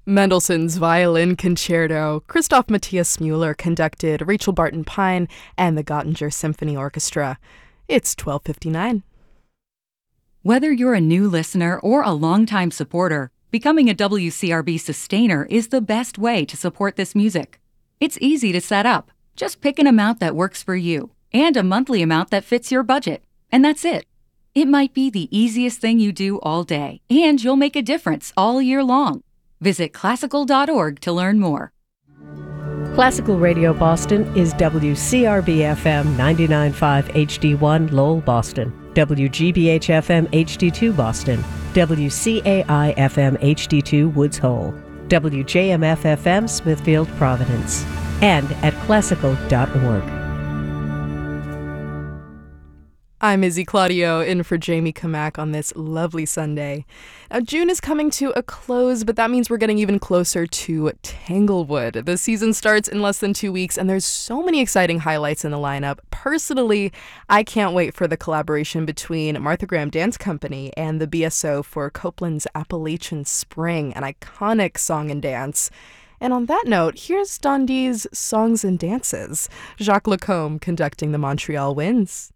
Mendelssohn's Violin Concerto, Christoph Matthias Müller conducted, Rachel Barton Pine, and the Göttinger Symphony Orchestra. It's 12:59. Whether you're a new listener or a longtime supporter, becoming a WCRB sustainer is the best way to support this music. It's easy to set up. Just pick an amount that works for you and a monthly amount that fits your budget, and that's it. It might be the easiest thing you do all day, and you'll make a difference all year long. Visit classical.org to learn more. Classical Radio Boston is WCRB-FM 99.5 HD1 Lowell, Boston, WGBH-FM HD2 Boston, WCAI-FM HD2 Woods Hole, WJMF-FM Smithfield, Providence, and at classical.org. I'm Izzy Claudio, in for Jamie Kamak on this lovely Sunday. Now, June is coming to a close, but that means we're getting even closer to Tanglewood. The season starts in less than 2 weeks, and there's so many exciting highlights in the lineup. Personally, I can't wait for the collaboration between Martha Graham Dance Company and the BSO for Copeland's Appalachian Spring, an iconic song and dance. And on that note, here's Dundee's Songs and Dances, Jacques Lacombe conducting the Montreal Winds.